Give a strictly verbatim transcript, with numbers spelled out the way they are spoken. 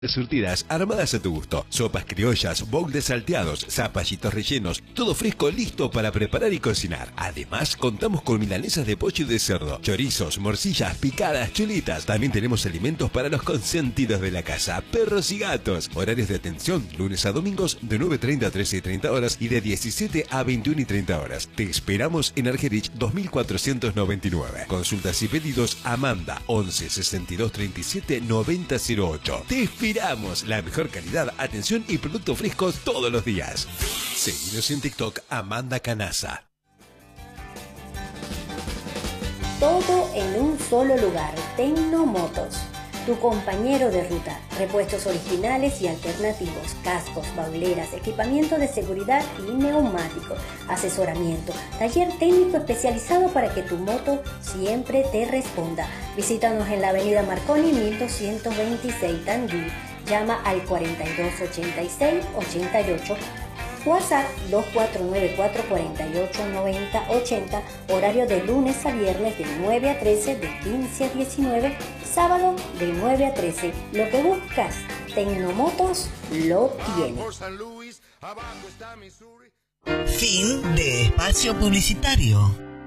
Surtidas, armadas a tu gusto. Sopas criollas, bowls salteados, zapallitos rellenos, todo fresco listo para preparar y cocinar. Además, contamos con milanesas de pollo y de cerdo, chorizos, morcillas, picadas, chulitas. También tenemos alimentos para los consentidos de la casa, perros y gatos. Horarios de atención, lunes a domingos, de nueve y treinta a trece y treinta horas y de diecisiete a veintiuna y treinta horas. Te esperamos en Argerich dos mil cuatrocientos noventa y nueve. Consultas y pedidos, Amanda, once sesenta y dos treinta y siete noventa cero ocho. Te esperamos. Miramos la mejor calidad, atención y productos frescos todos los días. Seguinos en TikTok, Amanda Canaza. Todo en un solo lugar. Tecnomotos, tu compañero de ruta. Repuestos originales y alternativos, cascos, bauleras, equipamiento de seguridad y neumáticos, asesoramiento, taller técnico especializado para que tu moto siempre te responda. Visítanos en la avenida Marconi mil doscientos veintiséis, Tandil. Llama al cuarenta y dos ochenta y seis ochenta y ocho. WhatsApp dos cuatro nueve cuatro cuatro ocho nueve cero ochenta. Horario de lunes a viernes de nueve a trece, de quince a diecinueve. Sábado de nueve a trece. Lo que buscas, Tecnomotos lo tiene. Fin de espacio publicitario.